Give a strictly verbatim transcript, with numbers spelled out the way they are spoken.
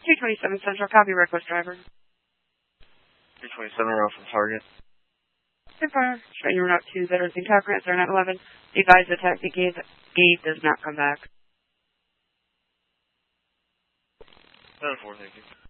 two twenty-seven Central, copy request driver. two twenty-seven, route from target. Confirm. Showing your route two zero in Cochran, zero nine eleven. Advise the taxi gate, gate does not come back. seven four, thank you.